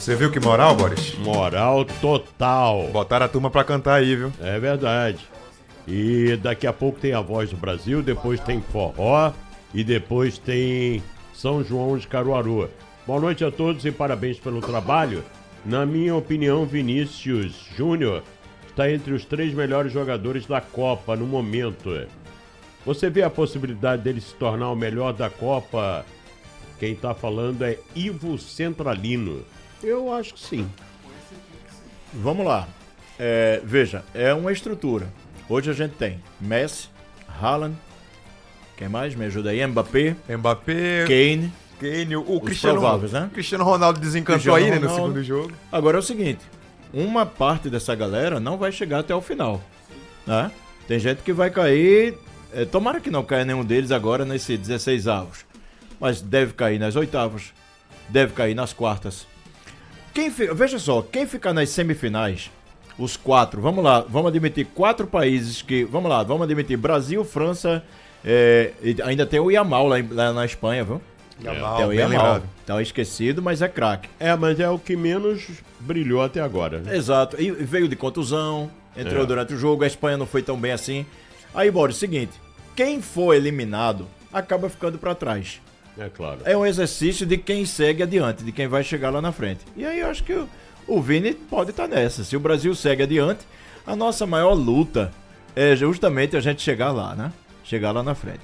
Você viu que moral, Boris? Moral total. Botaram a turma pra cantar aí, viu? É verdade. E daqui a pouco tem a Voz do Brasil, depois tem forró e depois tem São João de Caruaru. Boa noite a todos e parabéns pelo trabalho. Na minha opinião, Vinícius Júnior está entre os 3 melhores jogadores da Copa no momento. Você vê a possibilidade dele se tornar o melhor da Copa? Quem está falando é Ivo Centralino. Eu acho que sim. Vamos lá. Veja, é uma estrutura. Hoje a gente tem Messi, Haaland, quem mais? Me ajuda aí? Mbappé, Kane, o Cristiano, prováveis, né? Cristiano Ronaldo desencantou aí, né, no segundo jogo. Agora é o seguinte, uma parte dessa galera não vai chegar até o final, né? Tem gente que vai cair, tomara que não caia nenhum deles agora nesse 16 avos, mas deve cair nas oitavas, deve cair nas quartas. Veja só, quem ficar nas semifinais, os 4, vamos lá, vamos admitir 4 países que, vamos admitir Brasil, França, ainda tem o Yamal lá na Espanha, viu? Yamal, Tem o Yamal, tá esquecido, mas é craque. Mas é o que menos brilhou até agora, né? Exato, e veio de contusão, entrou durante o jogo, a Espanha não foi tão bem assim. Aí, Boris, seguinte, quem for eliminado acaba ficando pra trás. É claro. É um exercício de quem segue adiante, de quem vai chegar lá na frente. E aí eu acho que o Vini pode estar nessa. Se o Brasil segue adiante, a nossa maior luta é justamente a gente chegar lá, né? Chegar lá na frente.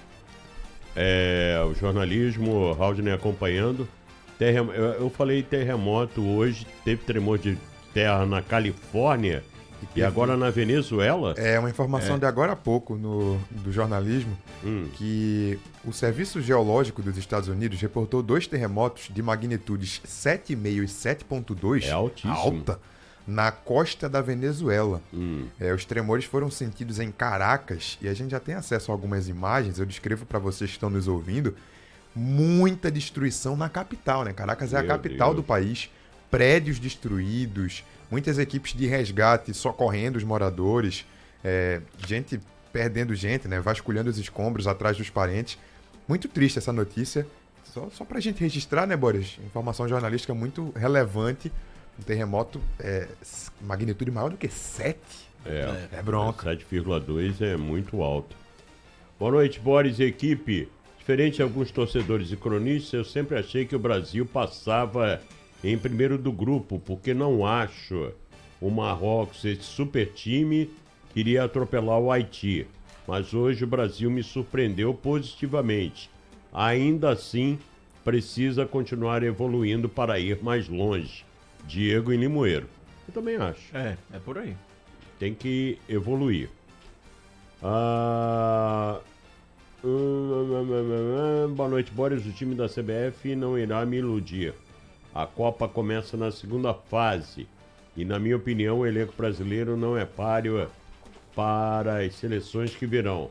O jornalismo, Raudney acompanhando. Eu falei terremoto hoje, teve tremor de terra na Califórnia e agora na Venezuela. É uma informação de agora há pouco do jornalismo, que o Serviço Geológico dos Estados Unidos reportou 2 terremotos de magnitudes 7,5 e 7,2. É altíssimo. Alta. Na costa da Venezuela. Os tremores foram sentidos em Caracas e a gente já tem acesso a algumas imagens. Eu descrevo para vocês que estão nos ouvindo. Muita destruição na capital, né? Caracas é a capital do país. Prédios destruídos, muitas equipes de resgate socorrendo os moradores, gente perdendo gente, né? Vasculhando os escombros atrás dos parentes. Muito triste essa notícia. Só pra gente registrar, né, Boris? Informação jornalística muito relevante. Um terremoto magnitude maior do que 7. É bronca. 7,2 é muito alto. Boa noite, Boris e equipe. Diferente de alguns torcedores e cronistas, eu sempre achei que o Brasil passava em primeiro do grupo, porque não acho o Marrocos, esse super time, que iria atropelar o Haiti. Mas hoje o Brasil me surpreendeu positivamente. Ainda assim, precisa continuar evoluindo para ir mais longe. Diego e Limoeiro. Eu também acho. É por aí. Tem que evoluir. Boa noite, Boris. O time da CBF não irá me iludir. A Copa começa na segunda fase. E, na minha opinião, o elenco brasileiro não é páreo para as seleções que virão.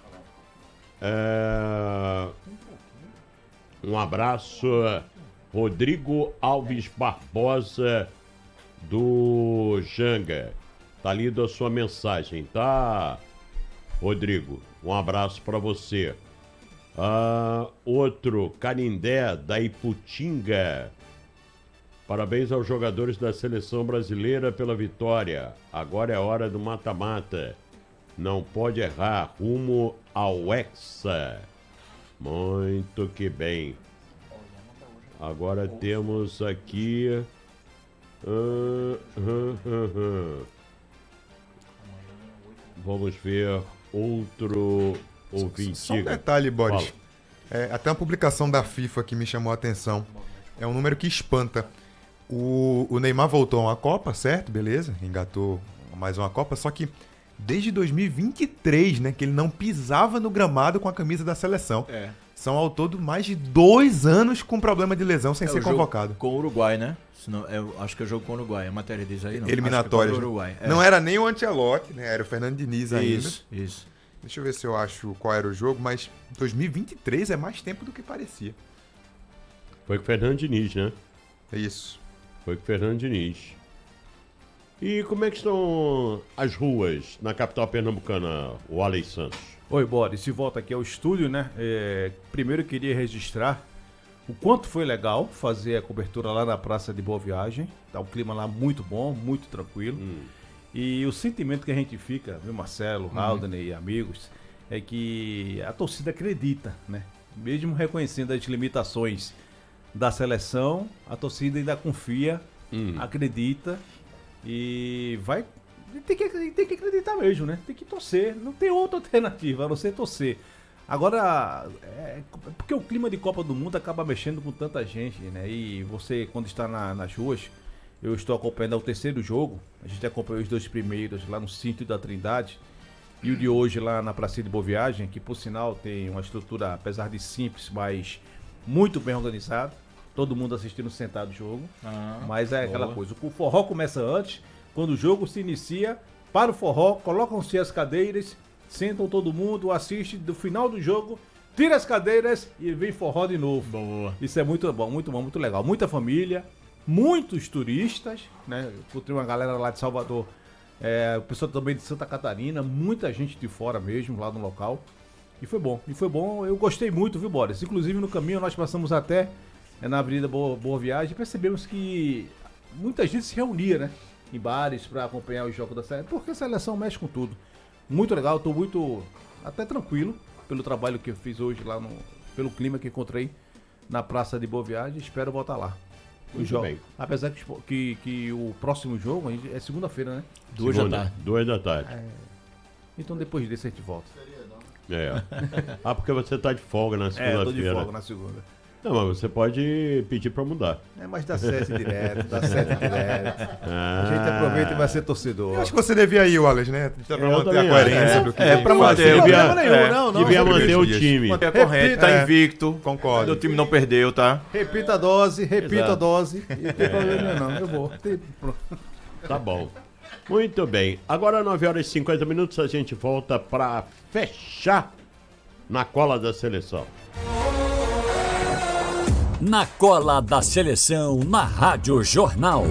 Um abraço, Rodrigo Alves Barbosa, do Janga. Tá lido a sua mensagem, tá, Rodrigo? Um abraço para você. Outro, Canindé, da Iputinga. Parabéns aos jogadores da seleção brasileira pela vitória. Agora é hora do mata-mata. Não pode errar, rumo ao Hexa. Muito que bem. Agora temos aqui... Vamos ver outro ouvinte. Só um detalhe, Boris. Até uma publicação da FIFA que me chamou a atenção. É um número que espanta. O Neymar voltou a uma Copa, certo? Beleza, engatou mais uma Copa, só que desde 2023, né, que ele não pisava no gramado com a camisa da seleção. São ao todo mais de 2 anos com problema de lesão sem ser convocado. Com o Uruguai, né? Eu acho que é o jogo com o Uruguai. A matéria diz aí, não? Eliminatórias. Uruguai. Não era nem o Ancelotti, né? Era o Fernando Diniz ainda. Isso. Deixa eu ver se eu acho qual era o jogo, mas 2023 é mais tempo do que parecia. Foi com o Fernando Diniz, né? É isso. Foi com o Fernando Diniz. E como é que estão as ruas na capital pernambucana, o Alex Santos? Oi, Boris. De volta aqui ao estúdio, né? Primeiro eu queria registrar o quanto foi legal fazer a cobertura lá na Praça de Boa Viagem. Tá um clima lá muito bom, muito tranquilo. E o sentimento que a gente fica, viu, Marcelo, Haldane e amigos, é que a torcida acredita, né? Mesmo reconhecendo as limitações da seleção, a torcida ainda confia, acredita e vai... Tem que acreditar mesmo, né? Tem que torcer, não tem outra alternativa a não ser torcer. Agora, porque o clima de Copa do Mundo acaba mexendo com tanta gente, né? E você, quando está nas ruas, eu estou acompanhando o terceiro jogo, a gente acompanhou os 2 primeiros lá no Sítio da Trindade, e o de hoje lá na Praça de Boa Viagem, que por sinal tem uma estrutura, apesar de simples, mas muito bem organizada. Todo mundo assistindo sentado o jogo. Mas é aquela coisa, o forró começa antes, quando o jogo se inicia, para o forró, colocam-se as cadeiras, sentam todo mundo, assiste do final do jogo, tira as cadeiras e vem forró de novo. Boa. Isso é muito bom, muito legal. Muita família, muitos turistas, né? Tem uma galera lá de Salvador, o pessoal também de Santa Catarina, muita gente de fora mesmo, lá no local. E foi bom, eu gostei muito, viu, Boris? Inclusive no caminho nós passamos até na Avenida Boa Viagem e percebemos que muita gente se reunia, né? Em bares para acompanhar o jogo da seleção, porque a seleção mexe com tudo. Muito legal, tô muito até tranquilo pelo trabalho que eu fiz hoje lá pelo clima que encontrei na Praça de Boa Viagem, espero voltar lá. Bem. Apesar que o próximo jogo é segunda-feira, né? 2 da tarde. Então depois desse a gente volta. Porque você tá de folga na segunda-feira. Eu tô de folga na segunda. Não, mas você pode pedir pra mudar. Mas dá 7 direto, A gente aproveita e vai ser torcedor. Eu acho que você devia ir, Wallace, né? Pra manter a coerência do que... pra manter. Devia manter o time. Manter a corrente, tá invicto. Concordo. O time não perdeu, tá? Repita a dose. E não tem problema não, eu vou. Tá bom. Muito bem. Agora 9h50, a gente volta pra fechar na cola da seleção. Na cola da seleção, na Rádio Jornal.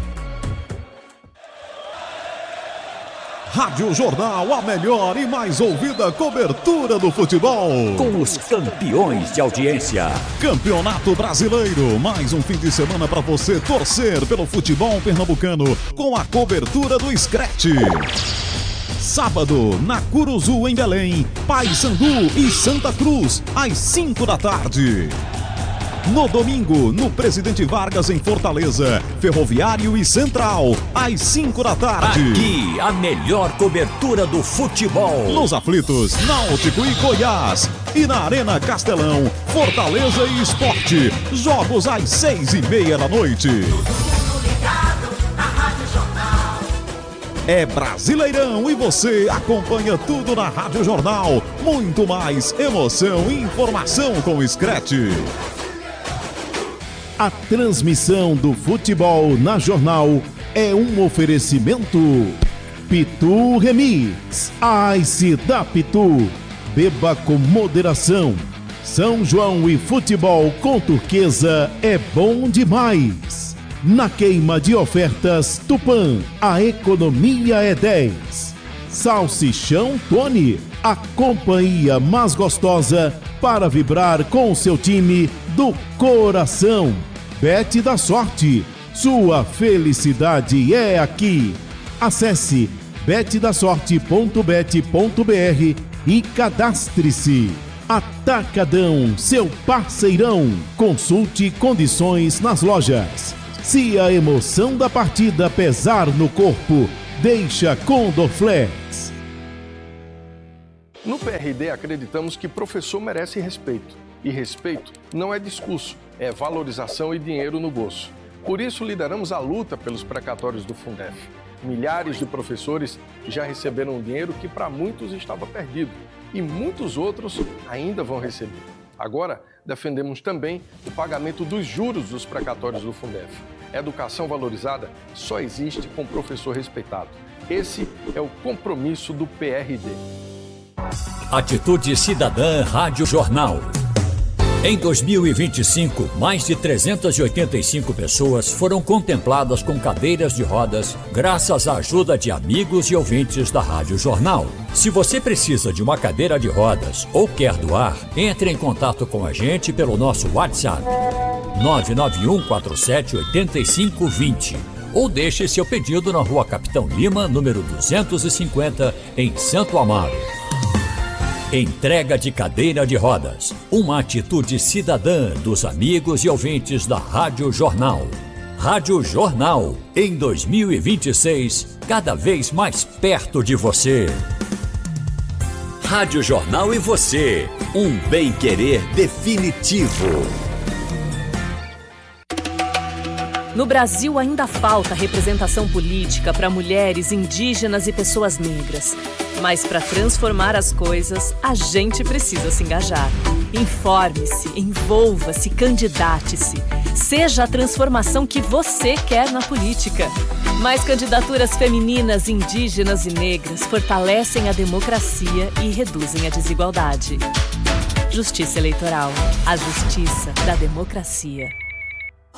Rádio Jornal, a melhor e mais ouvida cobertura do futebol. Com os campeões de audiência. Campeonato Brasileiro, mais um fim de semana para você torcer pelo futebol pernambucano com a cobertura do Scratch. Sábado, na Curuzu, em Belém, Paysandu e Santa Cruz, às 5 da tarde. No domingo, no Presidente Vargas, em Fortaleza, Ferroviário e Central, às 5 da tarde. Aqui, a melhor cobertura do futebol. Nos aflitos, Náutico e Goiás. E na Arena Castelão, Fortaleza e Sport. Jogos às 6:30 da noite. É Brasileirão e você acompanha tudo na Rádio Jornal. Muito mais emoção e informação com o Scratch. A transmissão do futebol na Jornal é um oferecimento Pitu Remix, Ice da Pitu. Beba com moderação. São João e futebol com Turquesa é bom demais. Na queima de ofertas Tupã, a economia é 10. Salsichão Tony, a companhia mais gostosa para vibrar com o seu time do coração. Bet da Sorte, sua felicidade é aqui. Acesse betdasorte.bet.br e cadastre-se. Atacadão, seu parceirão. Consulte condições nas lojas. Se a emoção da partida pesar no corpo, deixa com Dorflex. No PRD acreditamos que professor merece respeito. E respeito não é discurso, é valorização e dinheiro no bolso. Por isso lideramos a luta pelos precatórios do Fundef. Milhares de professores já receberam dinheiro que para muitos estava perdido. E muitos outros ainda vão receber. Agora, defendemos também o pagamento dos juros dos precatórios do Fundef. Educação valorizada só existe com professor respeitado. Esse é o compromisso do PRD. Atitude Cidadã Rádio Jornal. Em 2025, mais de 385 pessoas foram contempladas com cadeiras de rodas graças à ajuda de amigos e ouvintes da Rádio Jornal. Se você precisa de uma cadeira de rodas ou quer doar, entre em contato com a gente pelo nosso WhatsApp 991478520 ou deixe seu pedido na Rua Capitão Lima, número 250, em Santo Amaro. Entrega de cadeira de rodas, uma atitude cidadã dos amigos e ouvintes da Rádio Jornal. Rádio Jornal, em 2026, cada vez mais perto de você. Rádio Jornal e você, um bem-querer definitivo. No Brasil ainda falta representação política para mulheres, indígenas e pessoas negras. Mas para transformar as coisas, a gente precisa se engajar. Informe-se, envolva-se, candidate-se. Seja a transformação que você quer na política. Mais candidaturas femininas, indígenas e negras fortalecem a democracia e reduzem a desigualdade. Justiça Eleitoral. A justiça da democracia.